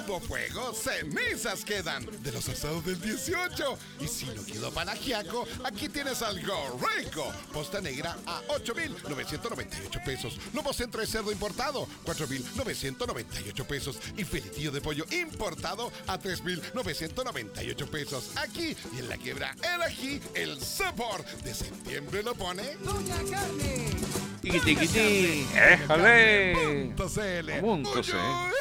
hubo fuego, cenizas quedan de los asados del 18. Y si no quedó para ajiaco, aquí tienes algo rico. Posta negra a 8,998 pesos. Lomo centro de cerdo importado, 4,998 pesos. Y filetillo de pollo importado a 3,998 pesos. Aquí y en la quiebra el ají, el sabor de septiembre lo pone Doña Carne. Tiquitiquití. ¡Éjale! Punto CL.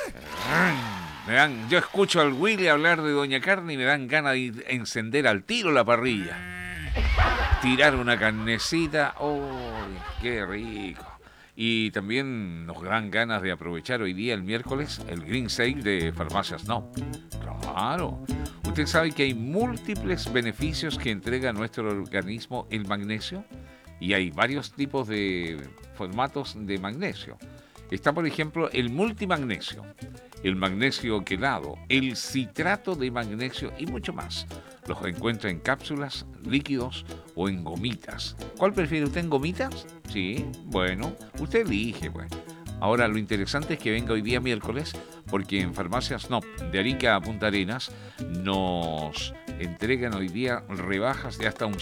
Yo escucho al Willy hablar de Doña Carne y me dan ganas de encender al tiro la parrilla. Tirar una carnecita. ¡Oh, qué rico! Y también nos dan ganas de aprovechar hoy día, el miércoles, el Green Sale de Farmacias No. Claro. ¿Usted sabe que hay múltiples beneficios que entrega a nuestro organismo el magnesio? Y hay varios tipos de formatos de magnesio. Está, por ejemplo, el multimagnesio, el magnesio quelado, el citrato de magnesio y mucho más. Los encuentra en cápsulas, líquidos o en gomitas. ¿Cuál prefiere usted, en gomitas? Sí, bueno, usted elige, pues. Ahora, lo interesante es que venga hoy día miércoles, porque en Farmacias No de Arica a Punta Arenas nos entregan hoy día rebajas de hasta un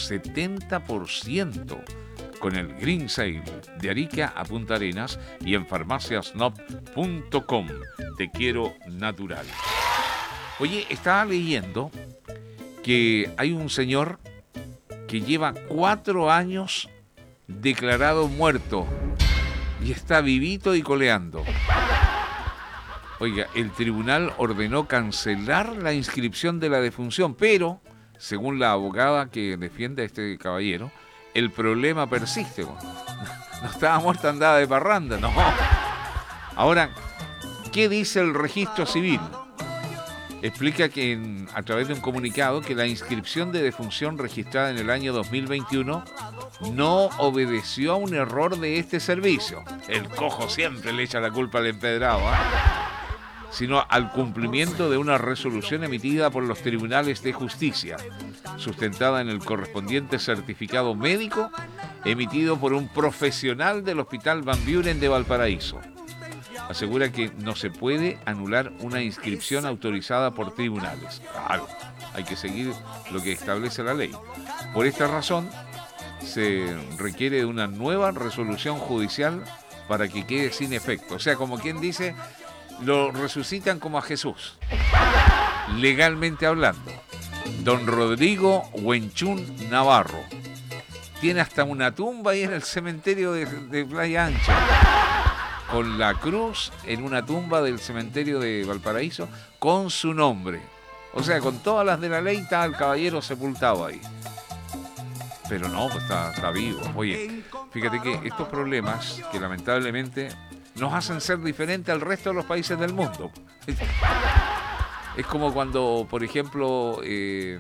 70% con el Green Sale de Arica a Punta Arenas y en farmaciasnop.com. Te quiero natural. Oye, estaba leyendo que hay un señor que lleva 4 años declarado muerto y está vivito y coleando. Oiga, el tribunal ordenó cancelar la inscripción de la defunción, pero, según la abogada que defiende a este caballero, el problema persiste. No estaba muerto, andaba de parranda, no. Ahora, ¿qué dice el registro civil? Explica que a través de un comunicado que la inscripción de defunción registrada en el año 2021 no obedeció a un error de este servicio. El cojo siempre le echa la culpa al empedrado, sino al cumplimiento de una resolución emitida por los tribunales de justicia, sustentada en el correspondiente certificado médico emitido por un profesional del Hospital Van Buren de Valparaíso. Asegura que no se puede anular una inscripción autorizada por tribunales. Claro, hay que seguir lo que establece la ley. Por esta razón, se requiere de una nueva resolución judicial para que quede sin efecto. O sea, como quien dice, lo resucitan como a Jesús, legalmente hablando. Don Rodrigo Huenchún Navarro tiene hasta una tumba ahí en el cementerio de Playa Ancha, con la cruz en una tumba del cementerio de Valparaíso con su nombre. O sea, con todas las de la ley está el caballero sepultado ahí. Pero no, pues está vivo. Oye, fíjate que estos problemas que lamentablemente nos hacen ser diferentes al resto de los países del mundo. Es como cuando, por ejemplo, en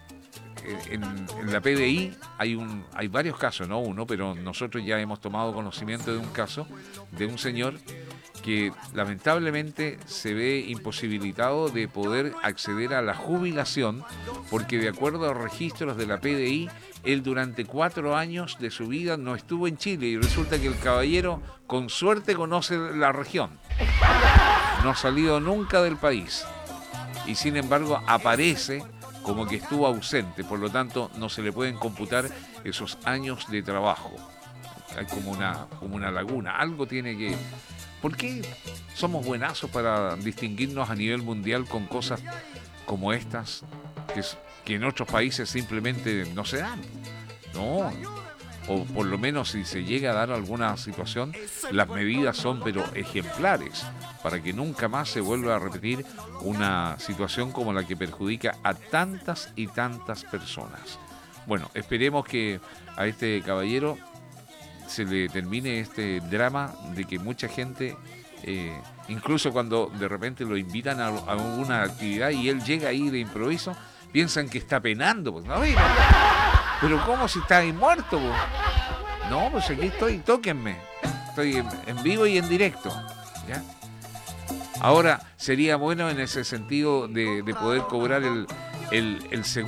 la PDI hay varios casos, no uno, pero nosotros ya hemos tomado conocimiento de un caso de un señor que lamentablemente se ve imposibilitado de poder acceder a la jubilación porque, de acuerdo a registros de la PDI, él durante 4 años de su vida no estuvo en Chile y resulta que el caballero con suerte conoce la región. No ha salido nunca del país y sin embargo aparece como que estuvo ausente, por lo tanto no se le pueden computar esos años de trabajo. Hay como una laguna, algo tiene que... ¿Por qué somos buenazos para distinguirnos a nivel mundial con cosas como estas que en otros países simplemente no se dan? No, o por lo menos si se llega a dar alguna situación, las medidas son pero ejemplares para que nunca más se vuelva a repetir una situación como la que perjudica a tantas y tantas personas. Bueno, esperemos que a este caballero se le termine este drama de que mucha gente, incluso cuando de repente lo invitan a alguna actividad y él llega ahí de improviso, piensan que está penando. Pues, no, pero ¿cómo si está ahí muerto? Pues? No, pues aquí estoy, tóquenme. Estoy en vivo y en directo. ¿Ya? Ahora, sería bueno en ese sentido de poder cobrar el seguro.